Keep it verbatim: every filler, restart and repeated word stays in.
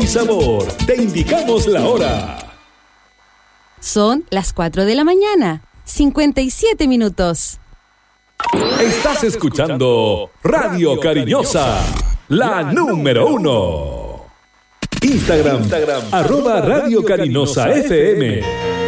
y sabor. Te indicamos la hora. Son las cuatro de la mañana, cincuenta y siete minutos. Estás escuchando Radio Cariñosa, la número uno. Instagram, Instagram arroba Radio Cariñosa F M.